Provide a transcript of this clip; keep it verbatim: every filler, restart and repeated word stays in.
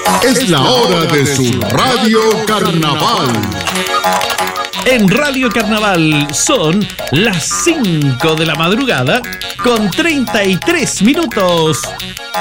Es la hora de su Radio Carnaval. En Radio Carnaval son las cinco de la madrugada con treinta y tres minutos.